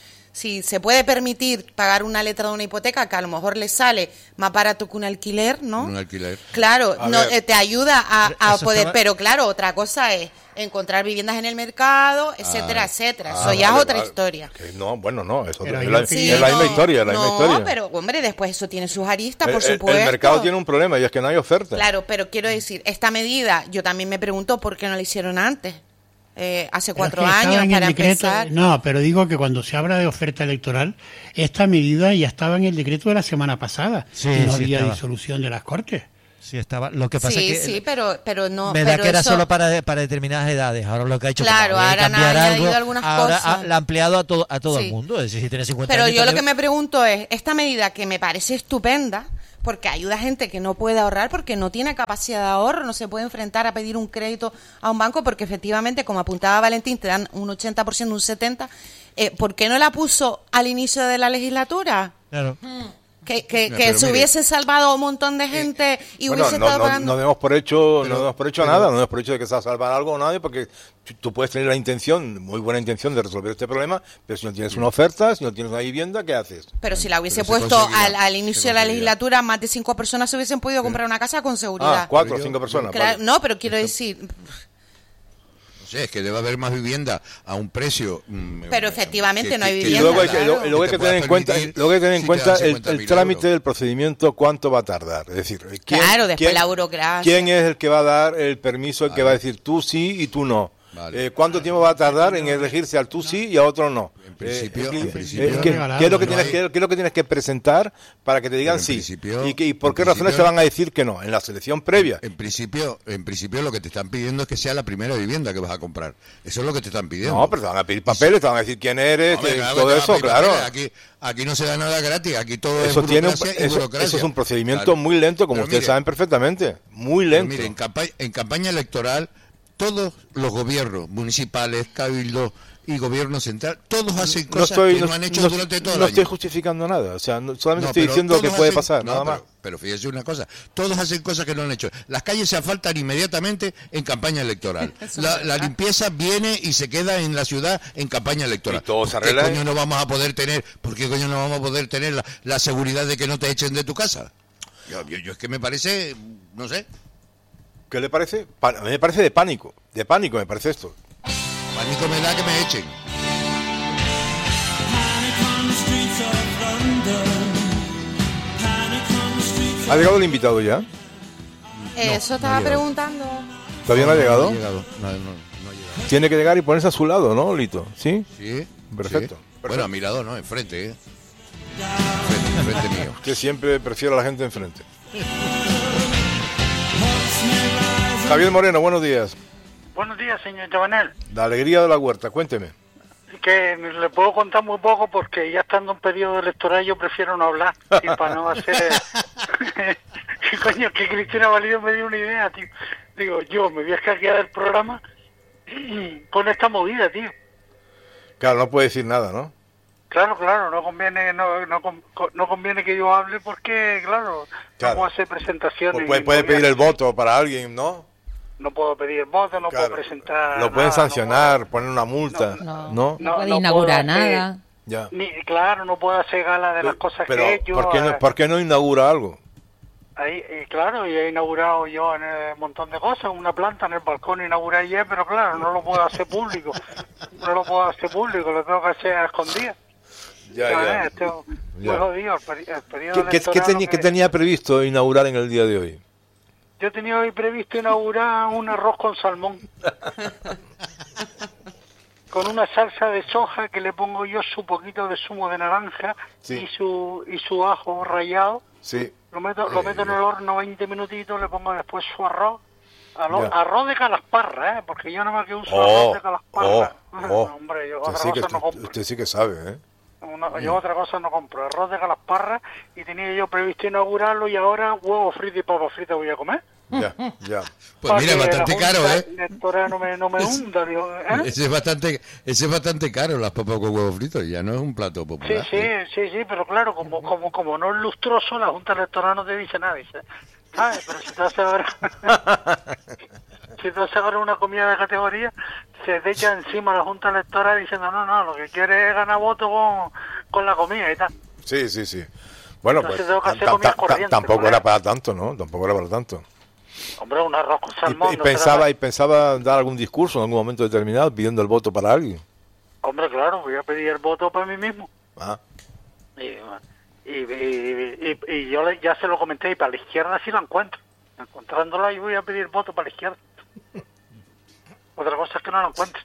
si se puede permitir pagar una letra de una hipoteca que a lo mejor le sale más barato que un alquiler, ¿no? Un alquiler. Claro, no, eh, te ayuda a, a poder, estaba... pero claro, otra cosa es encontrar viviendas en el mercado, etcétera, ah, etcétera. Ah, Eso ya vale, es otra vale. historia. Que no, bueno, no, eso Pero es la, sí, es la no, misma historia, es la no, misma historia. pero hombre, después eso tiene sus aristas, el, por el, supuesto. El mercado tiene un problema y es que no hay oferta. Claro, pero quiero decir, esta medida, yo también me pregunto por qué no la hicieron antes. Eh, hace Pero cuatro es que años en para el decreto, empezar. No, pero digo que cuando se habla de oferta electoral, esta medida ya estaba en el decreto de la semana pasada. Sí, y no sí había estaba. disolución de las Cortes. Sí, estaba. Lo que pasa sí, es que sí, pero, pero no. me da pero que era eso... solo para, para determinadas edades. Ahora lo que ha hecho Claro, como ahora han cambiar añadido algo, algunas ahora cosas. ha, la ha ampliado a todo a todo Sí. el mundo. Es decir, si tienes cincuenta Pero años, yo lo también... que me pregunto es, esta medida que me parece estupenda, porque ayuda a gente que no puede ahorrar, porque no tiene capacidad de ahorro, no se puede enfrentar a pedir un crédito a un banco, porque efectivamente, como apuntaba Valentín, te dan un ochenta por ciento, un setenta por ciento. Eh, ¿Por qué no la puso al inicio de la legislatura? Claro. Hmm. Que, que, No, que se mire, hubiese salvado a un montón de gente y Bueno, hubiese no, estado no, pagando. no demos por hecho, Pero- no demos por hecho pero- nada, no demos por hecho de que se va a salvar algo o nadie, porque tú, tú puedes tener la intención, muy buena intención de resolver este problema, pero si no tienes una oferta, si no tienes una vivienda, ¿qué haces? Pero si la hubiese Pero se puesto conseguirá, al, al se inicio de la conseguirá. legislatura, más de cinco personas se hubiesen podido comprar una casa con seguridad. Ah, cuatro o Pero yo- cinco personas. Claro, vale. no, pero quiero decir, No sé, es que debe haber más vivienda a un precio. mm, Pero eh, efectivamente que- no hay que- Y vivienda, luego hay que, claro. luego- luego hay que te tener en puedas cuenta, permitir luego hay que tener en si te cuenta dan el, cincuenta el mil trámite euros. del procedimiento, cuánto va a tardar. Es decir, ¿quién, Claro, después quién- la burocracia. ¿quién es el que va a dar el permiso, el que Vale. va a decir tú sí y tú no? Vale. Eh, ¿Cuánto tiempo va a tardar en elegirse al tú sí y a otro no? En principio- Eh, en eh, principio- eh, ¿qué, regalado, qué es lo que no tienes hay- que, qué es lo que tienes que presentar para que te digan Pero en sí? principio- ¿Y, qué- y por en qué razones principio- te van a decir que no? En la selección previa. En principio, en principio lo que te están pidiendo es que sea la primera vivienda que vas a comprar. Eso es lo que te están pidiendo. No, pero te van a pedir papeles, te van a decir quién eres, Hombre, eh, claro, todo te van a eso, pedir claro. papeles. Aquí, aquí no se da nada gratis, aquí todo Eso, es tiene un- burocracia y eso, burocracia. eso es un procedimiento Claro. muy lento, como Pero ustedes mire, saben perfectamente. Muy pero lento. mire, en, campaña, en campaña electoral, todos los gobiernos municipales, cabildos y gobierno central, todos hacen no cosas estoy, que no, no, han hecho no- durante todo no el estoy año. justificando nada, o sea, no- solamente No, estoy pero diciendo que todos puede hacen- pasar, no, nada pero, más. Pero fíjese una cosa, todos hacen cosas que no han hecho. Las calles se asfaltan inmediatamente en campaña electoral. La, la limpieza viene y se queda en la ciudad en campaña electoral. Y todo se ¿Por qué arregla, coño ¿eh? no vamos a poder tener, por qué coño no vamos a poder tener la, la seguridad de que no te echen de tu casa? Yo, yo, yo es que me parece, no sé, ¿Qué le parece? Pa- A mí me parece de pánico, de pánico me parece esto. pánico me da que me echen. ¿Ha llegado el invitado ya? eso no estaba ha llegado. preguntando. ¿Todavía no ha llegado? No, ha llegado. No, no, no ha llegado. Tiene que llegar y ponerse a su lado, ¿no, Lito? ¿Sí? Sí, Perfecto, sí. perfecto. Bueno, a mi lado, ¿no? Enfrente, ¿eh? Enfrente, enfrente mío. Usted siempre prefiere a la gente enfrente. Javier Moreno, buenos días. Buenos días, señor Chabanel. La alegría de la huerta, cuénteme. Que le puedo contar muy poco porque ya estando en periodo electoral yo prefiero no hablar. Y para no hacer... Coño, que Cristina Valido me dio una idea, tío. Digo, yo me voy a escaquear del programa con esta movida, tío. Claro, no puede decir nada, ¿no? Claro, claro, no conviene no, no, no conviene que yo hable porque, claro, claro. no puedo hacer presentaciones. Pues puede, puede pedir el voto para alguien, ¿no? No puedo pedir el voto, no claro. puedo presentar. Lo pueden nada, sancionar, no puedo, poner una multa, no, ¿no? no, no puede no inaugurar puedo hacer, nada. Ya. Ni, claro, no puedo hacer gala de las cosas pero, que he hecho. ¿por qué, no, ¿por qué no inaugura algo? Ahí, y claro, y he inaugurado yo en un montón de cosas, una planta en el balcón inauguré ayer, pero claro, no lo puedo hacer público, no lo puedo hacer público, lo tengo que hacer a escondidas. Ya, ya. Este, ya. Pues jodido, el, peri el periodo ¿Qué, qué, tenía, que... ¿Qué tenía previsto inaugurar en el día de hoy? Yo tenía hoy previsto inaugurar un arroz con salmón. Con una salsa de soja que le pongo yo su poquito de zumo de naranja sí. y su y su ajo rallado. Sí. Lo meto, lo meto en el horno veinte minutitos, le pongo después su arroz. Arroz, arroz de calasparra, ¿eh? Porque yo nada más que uso oh, arroz de calasparra. Oh, oh. Hombre, yo usted otra sí cosa que, no compro. Usted sí que sabe, ¿eh? Una, yo otra cosa no compro. Arroz de calasparra y tenía yo previsto inaugurarlo y ahora huevo frito y papa frita voy a comer. Ya, ya. Pues mira, es bastante caro, ¿eh? No me, no me hunda, digo, ¿eh? Ese es bastante, ese es bastante caro, las papas con huevos fritos, ya no es un plato popular. Sí, sí, ¿eh? sí, sí, pero claro, como como como no es lustroso, la Junta Electoral no te dice nada, dice, ¿sabes? Pero si te hace ahora, si te hace ahora una comida de categoría, se te echa encima la Junta Electoral diciendo, no, no, lo que quiere es ganar votos con, con la comida y tal. Sí, sí, sí. Bueno, entonces pues tampoco era para tanto, ¿no? Tampoco era para tanto. Hombre, un arroz con salmón. Y, y, no pensaba, y pensaba dar algún discurso en algún momento determinado pidiendo el voto para alguien. Hombre, claro, voy a pedir el voto para mí mismo. Ah. Y, y, y, y, y yo le, ya se lo comenté, y para la izquierda sí lo encuentro. Encontrándola y voy a pedir voto para la izquierda. Otra cosa es que no lo encuentro.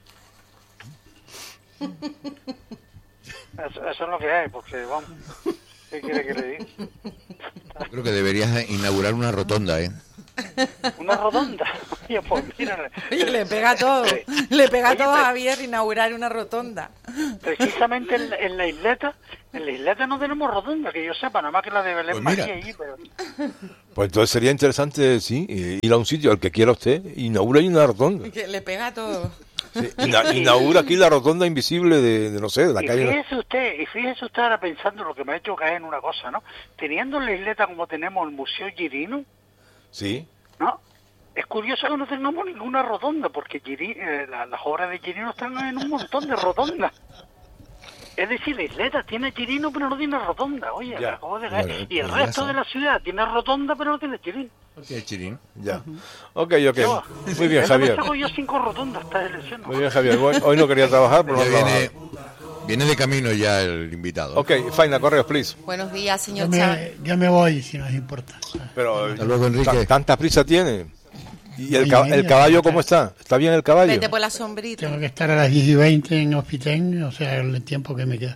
Eso, eso es lo que hay, porque vamos, ¿qué quiere que le diga? Yo creo que deberías inaugurar una rotonda, ¿eh? Una rotonda. Oye, pues mira, Oye, le pega todo. Le pega todo a Javier inaugurar una rotonda. Precisamente en, en la isleta, en la isleta no tenemos rotonda, que yo sepa, nada más que la de Belén pues María allí, pero... Pues entonces sería interesante, sí, ir a un sitio al que quiera usted, inaugura ahí una rotonda. Que le pega todo. Sí, ina, inaugura aquí la rotonda invisible de, de no sé, de la y calle. Fíjese usted, y fíjese usted ahora pensando lo que me ha hecho caer en una cosa, ¿no? Teniendo en la isleta como tenemos el Museo Girino, sí, ¿no? Es curioso que no tengamos ninguna rotonda, porque Giri, eh, la, las obras de Girino están en un montón de rotondas. Es decir, la isleta tiene Girino, pero no tiene rotonda. Oye, ya. acabo de Bueno, y el pues resto de la ciudad tiene rotonda, pero no tiene Girino. ¿Qué Chirino? Ya. Ok, ok. Yo, Muy bien, Javier. Yo yo cinco rotondas esta elección. Muy bien, Javier. Hoy no quería trabajar, pero no viene, viene de camino ya el invitado. Ok, Faina, correos, please. Buenos días, señor Yo Chávez. me, yo me voy, si nos importa. Pero, hasta luego, Enrique. ¿Tanta prisa tiene? ¿Y el, cab el caballo cómo está? ¿Está bien el caballo? Vete por la sombrita. Tengo que estar a las diez y veinte en Hospitén, o sea, el tiempo que me queda.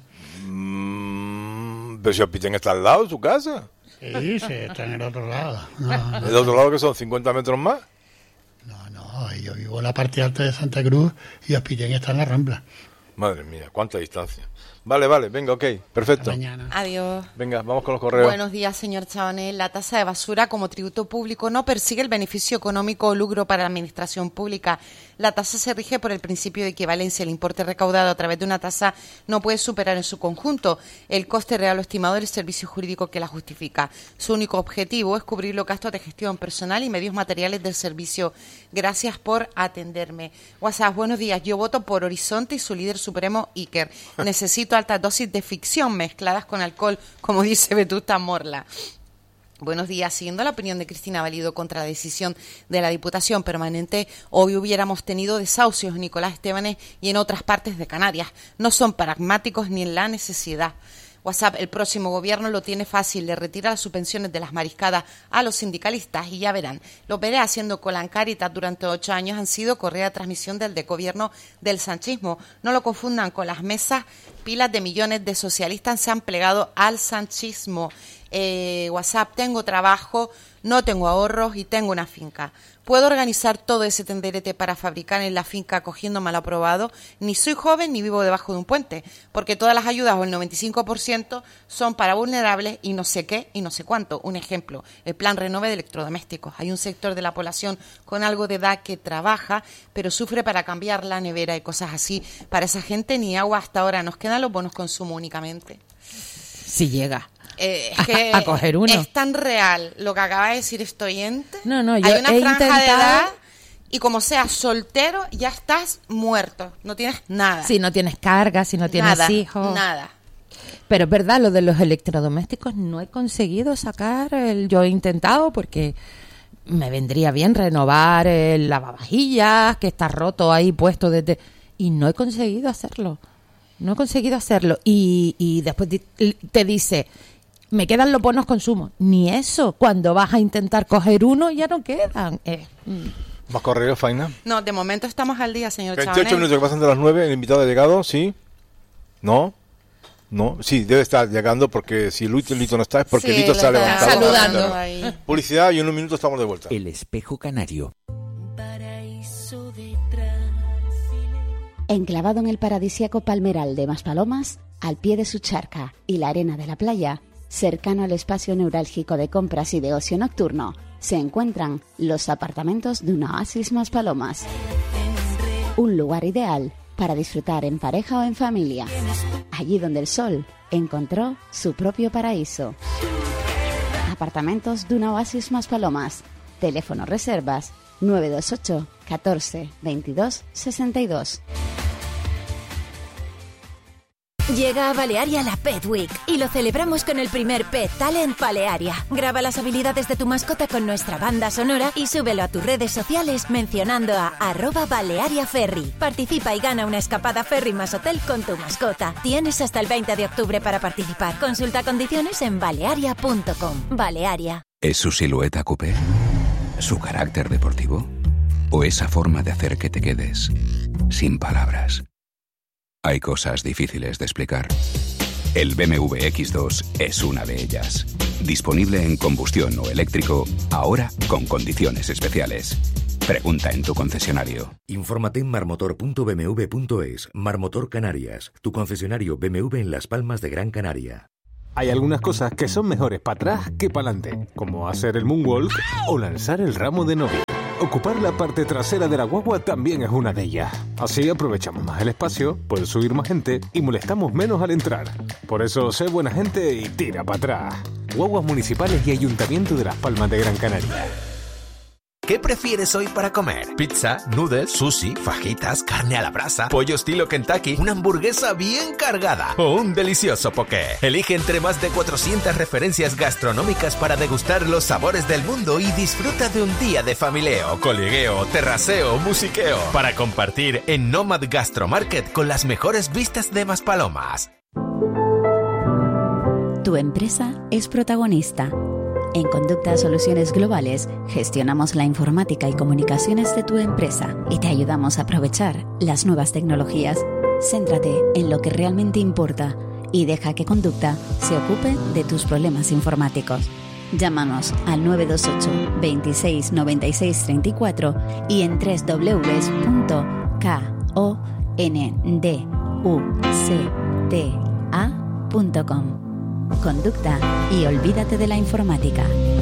Mm, pero si Hospitén está al lado de su casa. Sí, sí, está en el otro lado. No, no, ¿El otro lado que son cincuenta metros más? No, no, yo vivo en la parte alta de Santa Cruz y Hospitén está en la Rambla. Madre mía, cuánta distancia. Vale, vale, venga, ok, perfecto. Mañana. Adiós. Venga, vamos con los correos. Buenos días, señor Chabanel. La tasa de basura como tributo público no persigue el beneficio económico o lucro para la administración pública. La tasa se rige por el principio de equivalencia. El importe recaudado a través de una tasa no puede superar en su conjunto el coste real o estimado del servicio jurídico que la justifica. Su único objetivo es cubrir los gastos de gestión personal y medios materiales del servicio. Gracias por atenderme. WhatsApp, buenos días. Yo voto por Horizonte y su líder supremo, Iker. Necesito altas dosis de ficción mezcladas con alcohol, como dice Vetusta Morla. Buenos días. Siguiendo la opinión de Cristina Valido contra la decisión de la Diputación Permanente, hoy hubiéramos tenido desahucios en Nicolás Estebanes y en otras partes de Canarias. No son pragmáticos ni en la necesidad. WhatsApp, el próximo gobierno lo tiene fácil, le retira las subvenciones de las mariscadas a los sindicalistas y ya verán. Lo veré haciendo cola en Cáritas durante ocho años han sido correa de transmisión del desgobierno del sanchismo. No lo confundan con las mesas, pilas de millones de socialistas se han plegado al sanchismo. Eh, WhatsApp, tengo trabajo, no tengo ahorros y tengo una finca. puedo organizar todo ese tenderete para fabricar en la finca cogiendo mal aprobado, ni soy joven ni vivo debajo de un puente, porque todas las ayudas o el noventa y cinco por ciento son para vulnerables y no sé qué y no sé cuánto. Un ejemplo, el plan Renove de electrodomésticos. Hay un sector de la población con algo de edad que trabaja, pero sufre para cambiar la nevera y cosas así. Para esa gente ni agua hasta ahora, nos quedan los bonos consumo únicamente. Si llega. Eh, es que a, a coger uno. Es tan real lo que acaba de decir este oyente. No, no, yo Hay una he franja intentado... de edad y como seas soltero ya estás muerto, no tienes nada. Si no tienes carga, si no tienes nada, hijos. Nada. Pero es verdad, lo de los electrodomésticos no he conseguido sacar el... Yo he intentado porque me vendría bien renovar el lavavajillas, que está roto ahí puesto desde... Y no he conseguido hacerlo. No he conseguido hacerlo. Y, y después te dice... Me quedan los bonos consumo. Ni eso. Cuando vas a intentar coger uno, ya no quedan. Eh. ¿Más correos, Faina? No, de momento estamos al día, señor veintiocho Chabanel. minutos que pasan de las nueve. ¿El invitado ha llegado? ¿Sí? ¿No? ¿No? Sí, debe estar llegando porque si Luis Lito no está es porque sí, Lito se ha levantado. Saludando ahí. Publicidad y en un minuto estamos de vuelta. El espejo canario. Enclavado en el paradisíaco Palmeral de Maspalomas, al pie de su charca y la arena de la playa, cercano al espacio neurálgico de compras y de ocio nocturno, se encuentran los apartamentos de una Oasis Maspalomas. Un lugar ideal para disfrutar en pareja o en familia. Allí donde el sol encontró su propio paraíso. Apartamentos de una Oasis Maspalomas. Teléfono reservas nueve dos ocho, catorce, veintidós, sesenta y dos. Llega a Balearia la Pet Week y lo celebramos con el primer Pet Talent Balearia. Graba las habilidades de tu mascota con nuestra banda sonora y súbelo a tus redes sociales mencionando a arroba Balearia Ferry. Participa y gana una escapada ferry más hotel con tu mascota. Tienes hasta el veinte de octubre para participar. Consulta condiciones en balearia punto com. Balearia. ¿Es su silueta coupé? ¿Su carácter deportivo? ¿O esa forma de hacer que te quedes sin palabras? Hay cosas difíciles de explicar. El B M W X dos es una de ellas. Disponible en combustión o eléctrico, ahora con condiciones especiales. Pregunta en tu concesionario. Infórmate en marmotor punto b m w punto es. Marmotor Canarias, tu concesionario B M W en Las Palmas de Gran Canaria. Hay algunas cosas que son mejores para atrás que para adelante, como hacer el moonwalk o lanzar el ramo de novia. Ocupar la parte trasera de la guagua también es una de ellas. Así aprovechamos más el espacio, puede subir más gente y molestamos menos al entrar. Por eso, sé buena gente y tira para atrás. Guaguas municipales y Ayuntamiento de Las Palmas de Gran Canaria. ¿Qué prefieres hoy para comer? ¿Pizza, noodles, sushi, fajitas, carne a la brasa, pollo estilo Kentucky, una hamburguesa bien cargada o un delicioso poké? Elige entre más de cuatrocientas referencias gastronómicas para degustar los sabores del mundo y disfruta de un día de familieo, coligueo, terraceo, musiqueo para compartir en Nomad Gastromarket con las mejores vistas de Maspalomas. Tu empresa es protagonista. En Conducta Soluciones Globales gestionamos la informática y comunicaciones de tu empresa y te ayudamos a aprovechar las nuevas tecnologías. Céntrate en lo que realmente importa y deja que Conducta se ocupe de tus problemas informáticos. Llámanos al nueve dos ocho, veintiséis, noventa y seis, treinta y cuatro y en doble u doble u doble u punto conducta punto com. Conducta y olvídate de la informática.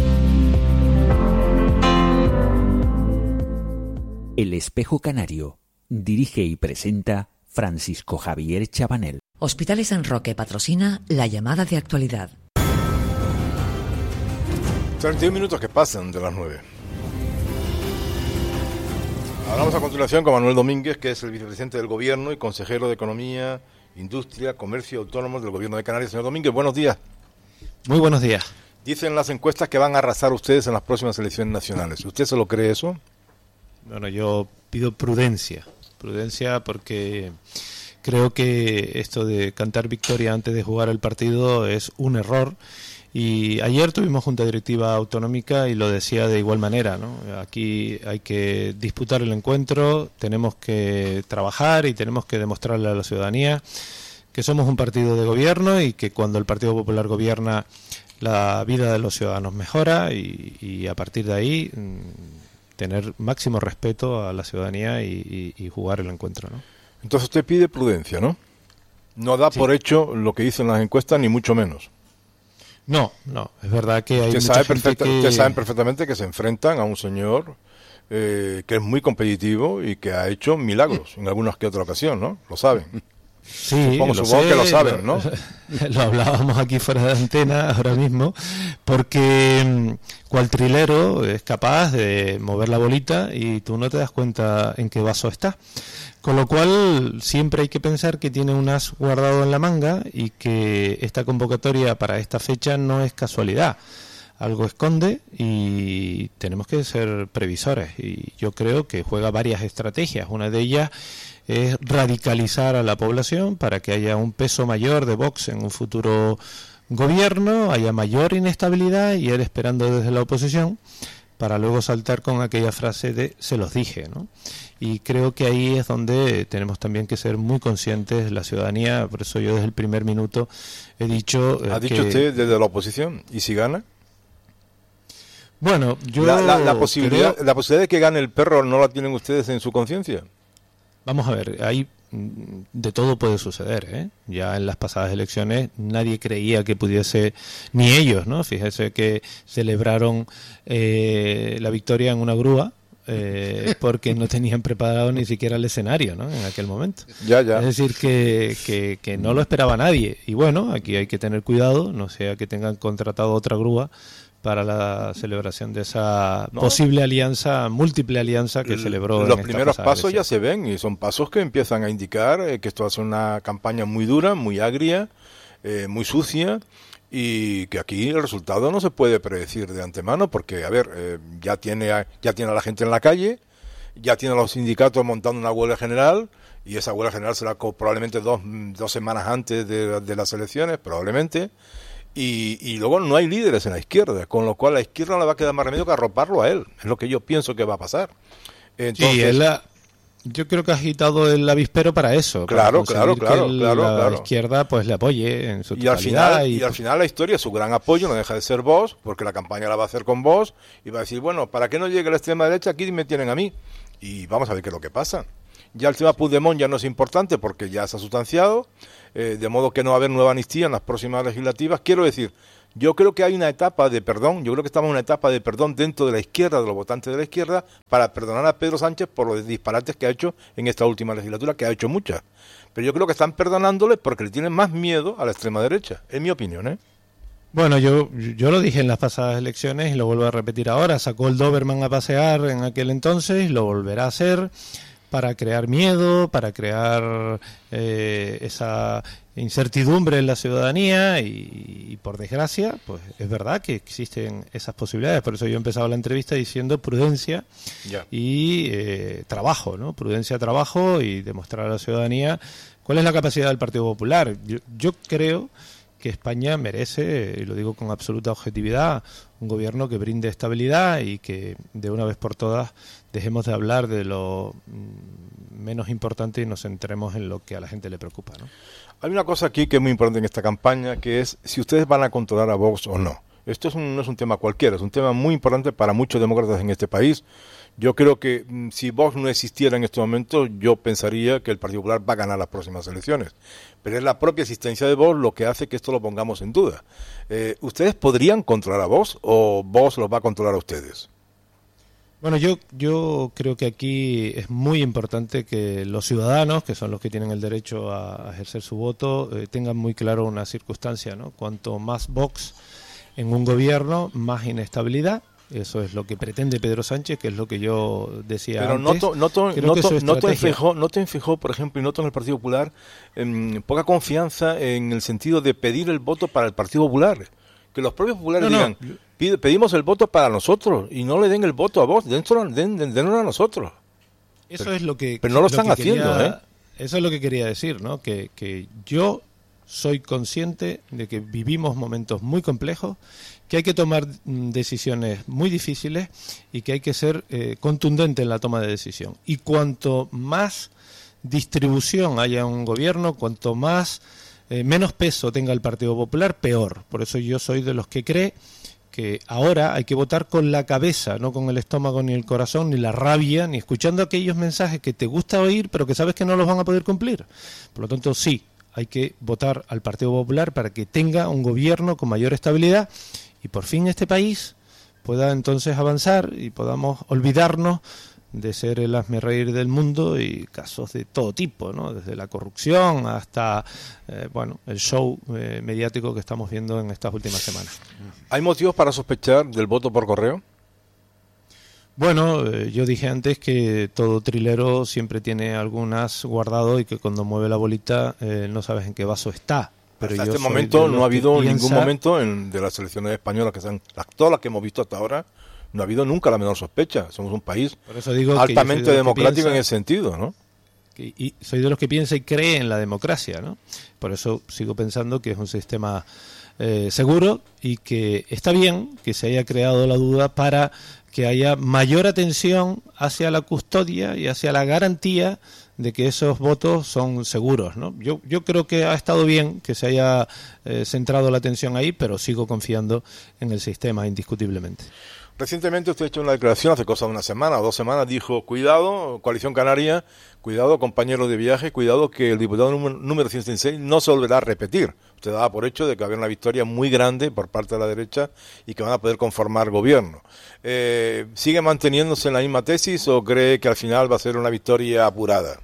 El espejo canario. Dirige y presenta Francisco Javier Chabanel. Hospitales San Roque patrocina la llamada de actualidad. treinta y un minutos que pasan de las nueve. Hablamos a continuación con Manuel Domínguez, que es el vicepresidente del Gobierno y consejero de Economía, Industria, Comercio y Autónomos del Gobierno de Canarias. Señor Domínguez, buenos días. Muy buenos días. Dicen las encuestas que van a arrasar ustedes en las próximas elecciones nacionales. ¿Usted se lo cree eso? Bueno, yo pido prudencia. Prudencia porque creo que esto de cantar victoria antes de jugar el partido es un error. Y ayer tuvimos junta directiva autonómica y lo decía de igual manera, ¿no? Aquí hay que disputar el encuentro, tenemos que trabajar y tenemos que demostrarle a la ciudadanía que somos un partido de gobierno y que cuando el Partido Popular gobierna la vida de los ciudadanos mejora y, y a partir de ahí tener máximo respeto a la ciudadanía y, y, y jugar el encuentro, ¿no? Entonces usted pide prudencia, ¿no? No da sí. por hecho lo que dicen las encuestas, ni mucho menos. No, no, es verdad que hay usted mucha sabe gente perfecta, que... Ustedes saben perfectamente que se enfrentan a un señor eh, que es muy competitivo y que ha hecho milagros en algunas que otra ocasión, ¿no? Lo saben. Sí, supongo, lo supongo sé, que lo saben, ¿no? Lo, lo hablábamos aquí fuera de antena ahora mismo, porque cual trilero es capaz de mover la bolita y tú no te das cuenta en qué vaso está. Con lo cual siempre hay que pensar que tiene un as guardado en la manga y que esta convocatoria para esta fecha no es casualidad. Algo esconde y tenemos que ser previsores. Y yo creo que juega varias estrategias. Una de ellas es radicalizar a la población para que haya un peso mayor de Vox en un futuro gobierno, haya mayor inestabilidad y él esperando desde la oposición para luego saltar con aquella frase de se los dije, ¿no? Y creo que ahí es donde tenemos también que ser muy conscientes la ciudadanía. Por eso yo desde el primer minuto he dicho... ¿Ha eh, dicho que... usted desde la oposición? ¿Y si gana? Bueno, yo... La, la, la, posibilidad, creo... ¿La posibilidad de que gane el perro no la tienen ustedes en su conciencia? Vamos a ver, ahí de todo puede suceder, ¿eh? Ya en las pasadas elecciones nadie creía que pudiese, ni ellos, ¿no? Fíjese que celebraron eh, la victoria en una grúa, eh, porque no tenían preparado ni siquiera el escenario, ¿no? En aquel momento. Ya, ya. Es decir, que, que, que no lo esperaba nadie. Y bueno, aquí hay que tener cuidado, no sea que tengan contratado otra grúa para la celebración de esa no. posible alianza, múltiple alianza que celebró. Los en primeros pasos elección. ya se ven y son pasos que empiezan a indicar eh, que esto va a ser una campaña muy dura, muy agria, eh, muy sucia y que aquí el resultado no se puede predecir de antemano porque, a ver, eh, ya tiene a, ya tiene a la gente en la calle, ya tiene a los sindicatos montando una huelga general y esa huelga general será co- probablemente dos, dos semanas antes de, de las elecciones, probablemente. Y, y luego no hay líderes en la izquierda, con lo cual a la izquierda no le va a quedar más remedio que arroparlo a él. Es lo que yo pienso que va a pasar. Entonces, sí, él ha, yo creo que ha agitado el avispero para eso. Claro, para claro, claro, que el, claro, la claro. izquierda pues le apoye en su y al totalidad. final Y, y al final la historia, su gran apoyo no deja de ser Vox, porque la campaña la va a hacer con Vox y va a decir, bueno, para que no llegue la extrema derecha, aquí me tienen a mí. Y vamos a ver qué es lo que pasa. Ya el tema Puigdemont ya no es importante porque ya se ha sustanciado, eh, de modo que no va a haber nueva amnistía en las próximas legislativas. Quiero decir, yo creo que hay una etapa de perdón, yo creo que estamos en una etapa de perdón dentro de la izquierda, de los votantes de la izquierda, para perdonar a Pedro Sánchez por los disparates que ha hecho en esta última legislatura, que ha hecho muchas. Pero yo creo que están perdonándole porque le tienen más miedo a la extrema derecha, es mi opinión, ¿eh? Bueno, yo, yo lo dije en las pasadas elecciones y lo vuelvo a repetir ahora. Sacó el Doberman a pasear en aquel entonces, lo volverá a hacer para crear miedo, para crear eh, esa incertidumbre en la ciudadanía y, y por desgracia, pues es verdad que existen esas posibilidades. Por eso yo he empezado la entrevista diciendo prudencia yeah. y eh, trabajo, ¿no? Prudencia, trabajo y demostrar a la ciudadanía cuál es la capacidad del Partido Popular. Yo, yo creo que España merece, y lo digo con absoluta objetividad, un gobierno que brinde estabilidad y que de una vez por todas dejemos de hablar de lo menos importante y nos centremos en lo que a la gente le preocupa, ¿no? Hay una cosa aquí que es muy importante en esta campaña, que es si ustedes van a controlar a Vox o no. Esto es un, no es un tema cualquiera, es un tema muy importante para muchos demócratas en este país. Yo creo que mm, si Vox no existiera en este momento, yo pensaría que el Partido Popular va a ganar las próximas elecciones. Pero es la propia existencia de Vox lo que hace que esto lo pongamos en duda. Eh, ¿Ustedes podrían controlar a Vox o Vox los va a controlar a ustedes? Bueno, yo, yo creo que aquí es muy importante que los ciudadanos, que son los que tienen el derecho a, a ejercer su voto, eh, tengan muy claro una circunstancia, ¿no? Cuanto más Vox en un gobierno, más inestabilidad. Eso es lo que pretende Pedro Sánchez, que es lo que yo decía Pero antes. noto, noto, Creo noto, que noto, en Feijó, noto en Feijó, por ejemplo, y noto en el Partido Popular eh, poca confianza en el sentido de pedir el voto para el Partido Popular. Que los propios populares no, digan, no. Pide, pedimos el voto para nosotros y no le den el voto a vos, denlo, den, den, denlo a nosotros. Eso pero, es lo que... Pero no lo, lo están haciendo, quería, ¿eh? Eso es lo que quería decir, ¿no? Que, que yo soy consciente de que vivimos momentos muy complejos, que hay que tomar decisiones muy difíciles y que hay que ser eh, contundente en la toma de decisión. Y cuanto más distribución haya en un gobierno, cuanto más... Eh, menos peso tenga el Partido Popular, peor. Por eso yo soy de los que cree que ahora hay que votar con la cabeza, no con el estómago, ni el corazón, ni la rabia, ni escuchando aquellos mensajes que te gusta oír, pero que sabes que no los van a poder cumplir. Por lo tanto, sí, hay que votar al Partido Popular para que tenga un gobierno con mayor estabilidad y por fin este país pueda entonces avanzar y podamos olvidarnos de ser el hazmerreír del mundo y casos de todo tipo, ¿no? Desde la corrupción hasta eh, bueno, el show eh, mediático que estamos viendo en estas últimas semanas. ¿Hay motivos para sospechar del voto por correo? Bueno, eh, yo dije antes que todo trilero siempre tiene algunas guardado y que cuando mueve la bolita eh, no sabes en qué vaso está. Pero hasta yo este soy momento de no ha habido piensa... ningún momento en, de las elecciones españolas, que sean las, todas las que hemos visto hasta ahora, no ha habido nunca la menor sospecha. Somos un país Por eso digo altamente que de democrático piensa, en ese sentido, ¿no? Que, y soy de los que piensa y cree en la democracia, ¿no? Por eso sigo pensando que es un sistema eh, seguro y que está bien que se haya creado la duda para que haya mayor atención hacia la custodia y hacia la garantía de que esos votos son seguros, ¿no? Yo, yo creo que ha estado bien que se haya eh, centrado la atención ahí, pero sigo confiando en el sistema indiscutiblemente. Recientemente usted ha hecho una declaración, hace cosa de una semana o dos semanas, dijo, cuidado, Coalición Canaria, cuidado, compañeros de viaje, cuidado que el diputado número, número ciento setenta y seis no se volverá a repetir. Usted daba por hecho de que había una victoria muy grande por parte de la derecha y que van a poder conformar gobierno. Eh, ¿Sigue manteniéndose en la misma tesis o cree que al final va a ser una victoria apurada?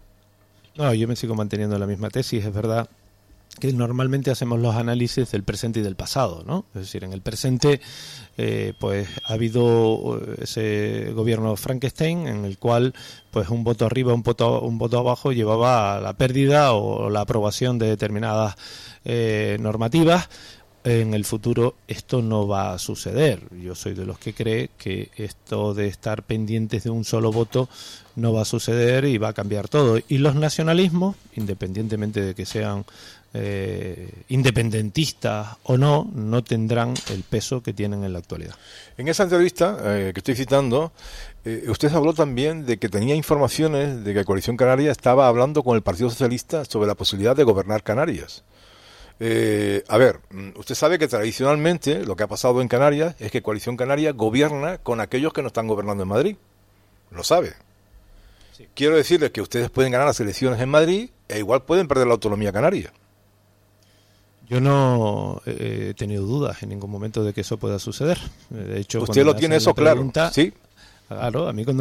No, yo me sigo manteniendo en la misma tesis, es verdad que normalmente hacemos los análisis del presente y del pasado, ¿no? Es decir, en el presente eh, pues ha habido ese gobierno Frankenstein en el cual pues un voto arriba, un voto, un voto abajo llevaba a la pérdida o la aprobación de determinadas eh, normativas. En el futuro esto no va a suceder. Yo soy de los que cree que esto de estar pendientes de un solo voto no va a suceder y va a cambiar todo. Y los nacionalismos, independientemente de que sean eh, independentistas o no, no tendrán el peso que tienen en la actualidad. En esa entrevista eh, que estoy citando, eh, usted habló también de que tenía informaciones de que Coalición Canaria estaba hablando con el Partido Socialista sobre la posibilidad de gobernar Canarias. Eh, a ver, usted sabe que tradicionalmente lo que ha pasado en Canarias es que Coalición Canaria gobierna con aquellos que no están gobernando en Madrid. Lo sabe. Sí. Quiero decirles que ustedes pueden ganar las elecciones en Madrid e igual pueden perder la autonomía canaria. Yo no he tenido dudas en ningún momento de que eso pueda suceder. De hecho, usted lo tiene eso claro. Sí. Claro, a mí cuando